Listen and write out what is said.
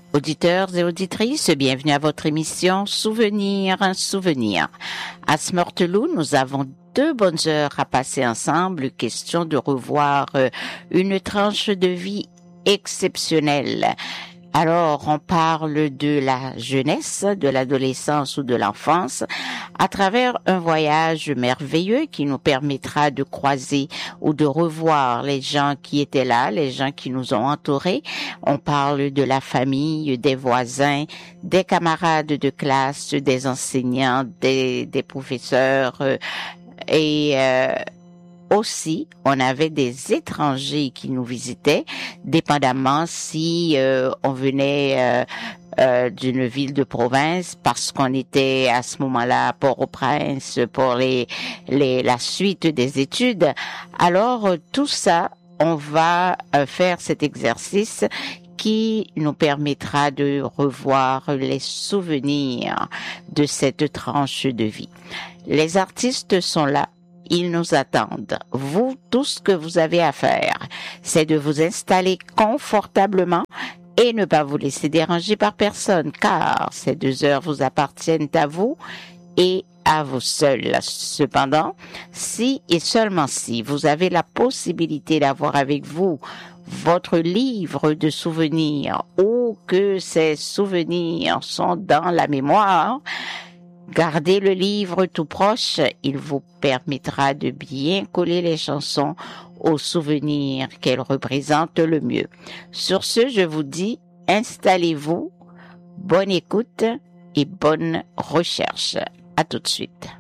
Auditeurs et auditrices, bienvenue à votre émission Souvenir, un souvenir. À Smortelou, nous avons 2 bonnes heures à passer ensemble, question de revoir une tranche de vie exceptionnelle. Alors, on parle de la jeunesse, de l'adolescence ou de l'enfance à travers un voyage merveilleux qui nous permettra de croiser ou de revoir les gens qui étaient là, les gens qui nous ont entourés. On parle de la famille, des voisins, des camarades de classe, des enseignants, des professeurs et aussi, on avait des étrangers qui nous visitaient, dépendamment si on venait d'une ville de province, parce qu'on était à ce moment-là à Port-au-Prince pour la suite des études. Alors, tout ça, on va faire cet exercice qui nous permettra de revoir les souvenirs de cette tranche de vie. Les artistes sont là. Ils nous attendent. Vous, tout ce que vous avez à faire, c'est de vous installer confortablement et ne pas vous laisser déranger par personne, car ces 2 heures vous appartiennent à vous et à vous seuls. Cependant, si et seulement si vous avez la possibilité d'avoir avec vous votre livre de souvenirs ou que ces souvenirs sont dans la mémoire, gardez le livre tout proche, il vous permettra de bien coller les chansons aux souvenirs qu'elles représentent le mieux. Sur ce, je vous dis, installez-vous, bonne écoute et bonne recherche. À tout de suite.